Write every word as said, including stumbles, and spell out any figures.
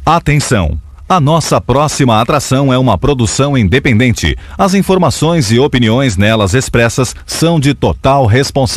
Atenção! A nossa próxima atração é uma produção independente. As informações e opiniões nelas expressas são de total responsabilidade.